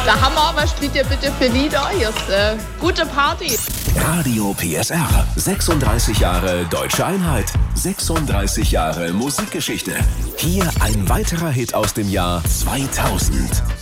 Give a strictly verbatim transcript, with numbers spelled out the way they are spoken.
Der Hammer, was spielt ihr bitte für Lieder? Hier ist äh, gute Party. Radio P S R. sechsunddreißig Jahre Deutsche Einheit. sechsunddreißig Jahre Musikgeschichte. Hier ein weiterer Hit aus dem Jahr zweitausend.